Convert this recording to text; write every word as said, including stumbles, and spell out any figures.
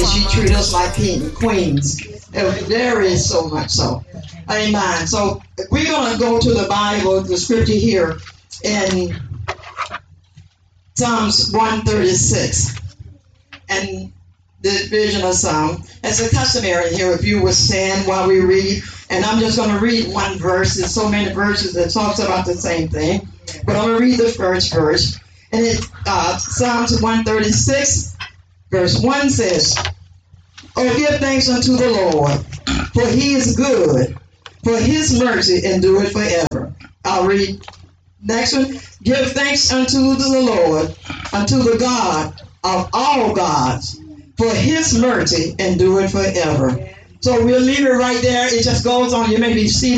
say she treats us like king queens. And there is so much so. Amen. So we're going to go to the Bible, the scripture here in Psalms one thirty-six. And the vision of Psalm. It's a customary here if you would stand while we read. And I'm just going to read one verse. There's so many verses that talks about the same thing. But I'm going to read the first verse. And it uh, Psalms one thirty-six, verse one says, "Oh, give thanks unto the Lord, for he is good, for his mercy endureth forever." I'll read next one. "Give thanks unto the Lord, unto the God of all gods, for his mercy endureth forever." So we'll leave it right there. It just goes on. You may be seated.